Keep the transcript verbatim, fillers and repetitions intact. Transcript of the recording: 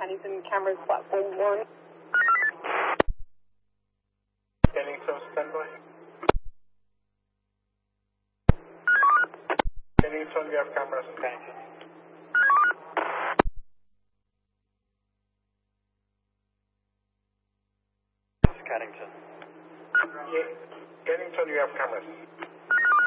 Huntington cameras, platform one. Kennington, standby. Kennington, we have cameras in Kennington. Kennington. Yeah, Kennington, you have cameras.